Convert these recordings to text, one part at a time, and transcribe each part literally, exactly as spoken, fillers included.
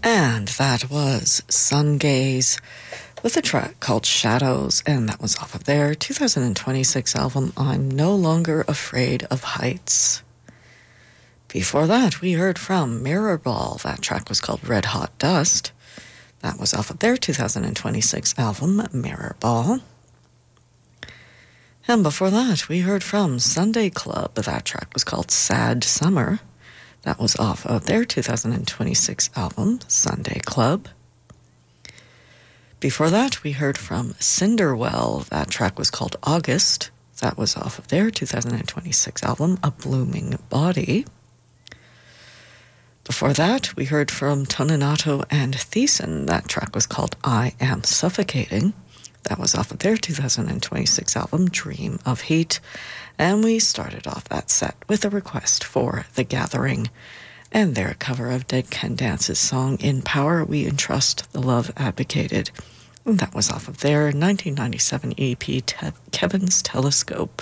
And that was Sun Gaze with a track called Shadows, and that was off of their two thousand twenty-six album, I'm No Longer Afraid of Heights. Before that, we heard from Mirrorball. That track was called Red Hot Dust. That was off of their two thousand twenty-six album, Mirrorball. And before that, we heard from Sunday Club. That track was called Sad Summer. That was off of their two thousand twenty-six album, Sunday Club. Before that, we heard from Cinderwell. That track was called August. That was off of their two thousand twenty-six album, A Blooming Body. Before that, we heard from Toninato and Thiessen. That track was called I Am Suffocating. That was off of their two thousand twenty-six album, Dream of Heat. And we started off that set with a request for The Gathering and their cover of Dead Can Dance's song, In Power We Entrust the Love Advocated. And that was off of their nineteen ninety-seven E P, Te- Kevin's Telescope.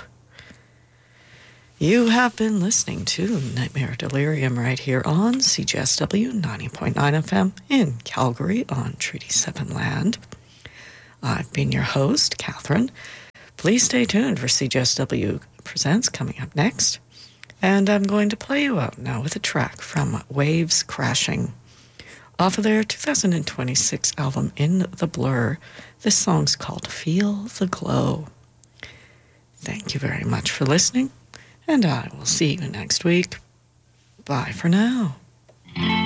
You have been listening to Nightmare Delirium right here on C J S W ninety point nine F M in Calgary on Treaty seven land. I've been your host, Catherine. Please stay tuned for C J S W Presents coming up next. And I'm going to play you out now with a track from Waves Crashing. Off of their two thousand twenty-six album, In the Blur, this song's called Feel the Glow. Thank you very much for listening, and I will see you next week. Bye for now.